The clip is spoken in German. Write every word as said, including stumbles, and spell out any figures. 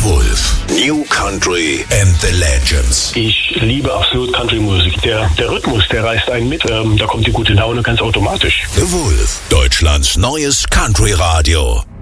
Wolf. New Country and the Legends. Ich liebe absolut Country-Musik. Der, der Rhythmus, der reißt einen mit. Ähm, da kommt die gute Laune ganz automatisch. The Wolf. Deutschlands neues Country-Radio.